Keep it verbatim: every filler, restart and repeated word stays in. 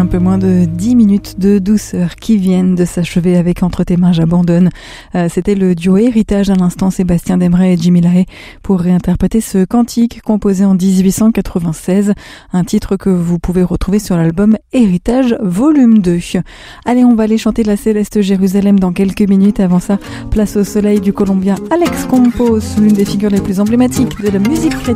peu moins de dix minutes de douceur qui viennent de s'achever avec Entre tes mains j'abandonne. Euh, c'était le duo Héritage à l'instant, Sébastien Demeret et Jimmy Lahey, pour réinterpréter ce cantique composé en dix-huit cent quatre-vingt-seize, un titre que vous pouvez retrouver sur l'album Héritage volume deux. Allez, on va aller chanter la Céleste Jérusalem dans quelques minutes. Avant ça, place au soleil du Colombien Alex Campos, l'une des figures les plus emblématiques de la musique chrétienne